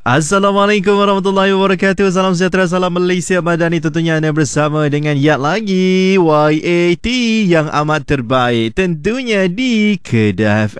Assalamualaikum warahmatullahi wabarakatuh. Salam sejahtera, salam Malaysia Madani. Tentunya anda bersama dengan Yat lagi, YAT yang amat terbaik. Tentunya di Kedah